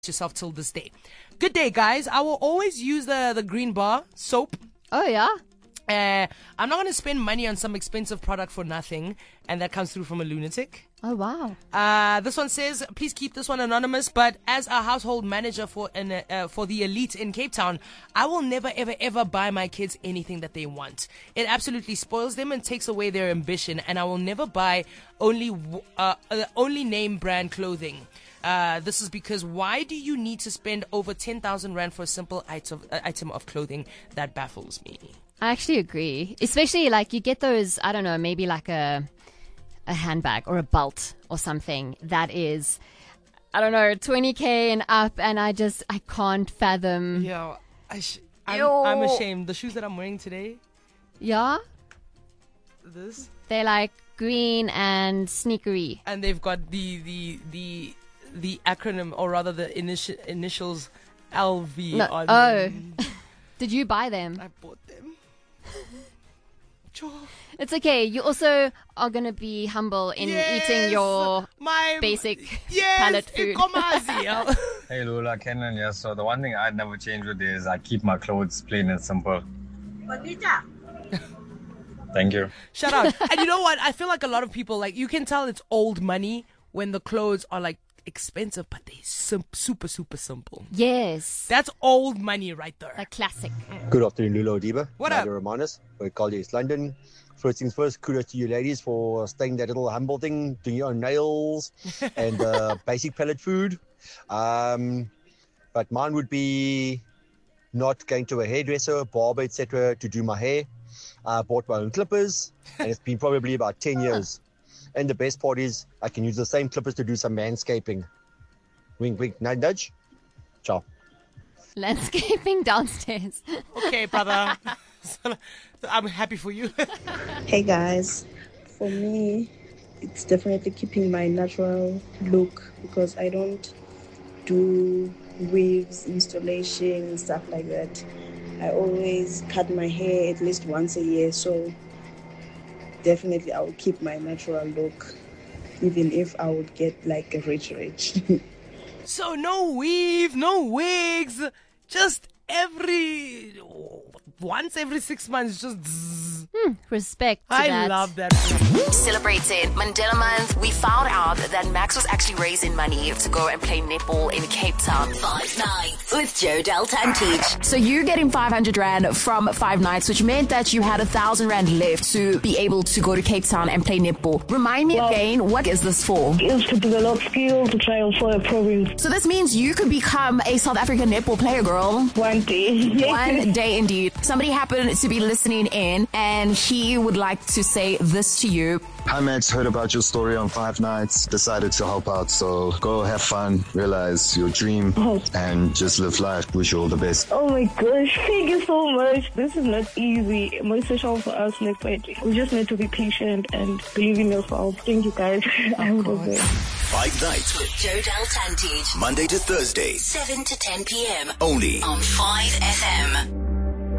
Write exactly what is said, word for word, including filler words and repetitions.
yourself till this day. Good day, guys. I will always use the, the green bar soap. Oh, yeah? Uh, I'm not going to spend money on some expensive product for nothing. And that comes through from a lunatic. Oh, wow. Uh, this one says, please keep this one anonymous, but as a household manager for an, uh, for the elite in Cape Town, I will never, ever, ever buy my kids anything that they want. It absolutely spoils them and takes away their ambition, and I will never buy only uh, uh, only name brand clothing. Uh, this is because why do you need to spend over ten thousand rand for a simple item, uh, item of clothing? That baffles me. I actually agree. Especially like you get those, I don't know, maybe like a a handbag or a belt or something that is, I don't know, twenty K and up, and I just, I can't fathom. Yeah, I sh- I'm, I'm ashamed. The shoes that I'm wearing today. Yeah? This? They're like green and sneakery. And they've got the, the, the, the acronym, or rather the initi- initials L V no, on oh. them. Did you buy them? I bought them. It's okay. You also are going to be humble in yes, eating your my, basic yes, palate food. Hey Lula, Kenan, yeah, so the one thing I'd never change with is I keep my clothes plain and simple. Bonita. Thank you. Shout out. And you know what? I feel like a lot of people, like, you can tell it's old money when the clothes are like expensive, but they're sim- super, super simple. Yes. That's old money right there. A classic. Good afternoon, Lula Odiba. What up? Romanus, we're College East London. First things first, kudos to you ladies for staying that little humble thing, doing your own nails and uh, basic palate food. Um, but mine would be not going to a hairdresser, barber, et cetera to do my hair. I bought my own clippers, and it's been probably about ten years. And the best part is I can use the same clippers to do some manscaping. Wink, wink, nudge, nudge. Ciao. Landscaping downstairs. Okay, brother. I'm happy for you. Hey, guys. For me, it's definitely keeping my natural look because I don't do weaves, installation, stuff like that. I always cut my hair at least once a year, so definitely I will keep my natural look, even if I would get like a rich rich. So no weave, no wigs, just every once every six months, just zzz. Hmm, respect to I that. love that. Celebrating Mandela Month, we found out that Max was actually raising money to go and play netball in Cape Town. Five nights with Joe Delta and Teach. So you're getting five hundred rand from five nights, which meant that you had a thousand rand left to be able to go to Cape Town and play netball. Remind me well, again, what is this for? It's to develop skills to try for a province. So this means you could become a South African netball player, girl. One day. One day indeed. Somebody happened to be listening in and he would like to say this to you. Hi Max, heard about your story on Five Nights, decided to help out, so go have fun, realize your dream, oh. and just live life. Wish you all the best. Oh my gosh, thank you so much. This is not easy, most special for us next week. We just need to be patient and believe in yourself. Thank you guys. Five Nights with Joe Delta and Teach. Monday to Thursday, seven to ten p.m. only on five F M.